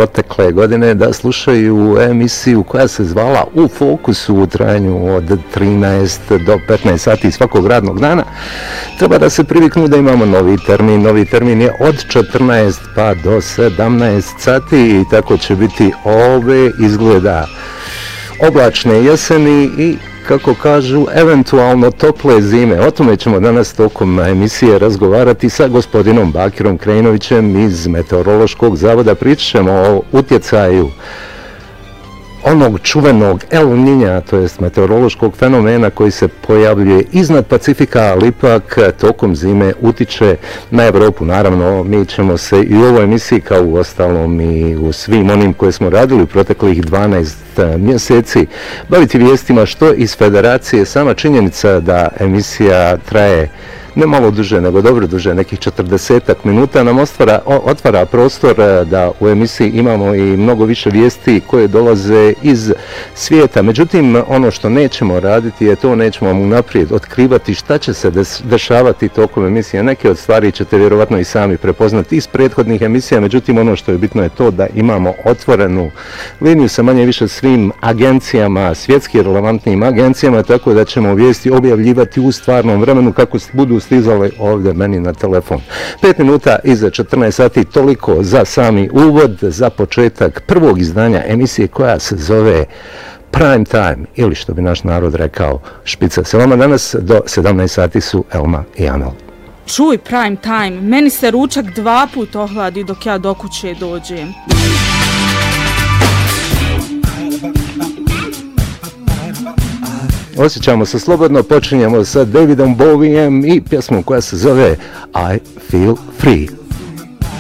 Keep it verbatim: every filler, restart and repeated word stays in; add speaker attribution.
Speaker 1: protekle godine da slušaju emisiju koja se zvala U fokusu u trajanju od trinaest do petnaest sati svakog radnog dana. Treba da se priviknu da imamo novi termin. Novi termin je od četrnaest pa do sedamnaest sati i tako će biti ove izgleda oblačne jeseni i, kako kažu, eventualno tople zime. O tome ćemo danas tokom emisije razgovarati sa gospodinom Bakirom Krajinovićem iz Meteorološkog zavoda. Pričat ćemo o utjecaju onog čuvenog El Niña, to jest meteorološkog fenomena koji se pojavljuje iznad Pacifika, ali ipak tokom zime utiče na Evropu. Naravno, mi ćemo se i u ovoj emisiji, kao u ostalom i u svim onim koje smo radili u proteklih dvanaest mjeseci, baviti vijestima što iz Federacije. Sama činjenica da emisija traje ne malo duže, nego dobro duže, nekih četrdesetak minuta, nam otvara, otvara prostor da u emisiji imamo i mnogo više vijesti koje dolaze iz svijeta. Međutim, ono što nećemo raditi je to, nećemo vam unaprijed otkrivati šta će se dešavati tokom emisije. Neke od stvari ćete vjerovatno i sami prepoznati iz prethodnih emisija, međutim ono što je bitno je to da imamo otvorenu liniju sa manje više svim agencijama, svjetski relevantnim agencijama, tako da ćemo vijesti objavljivati u stvarnom vremenu kako budu stizale ovdje meni na telefon. Pet minuta iza četrnaest sati, toliko za sami uvod, za početak prvog izdanja emisije koja se zove Prime Time, ili što bi naš narod rekao, špica se vama. Danas do sedamnaest sati su Elma i Amel.
Speaker 2: Čuj, Prime Time, meni se ručak dva put ohladi dok ja do kuće dođem.
Speaker 1: Osjećamo se slobodno, počinjemo sa Davidom Bowiem i pjesmom koja se zove I Feel Free.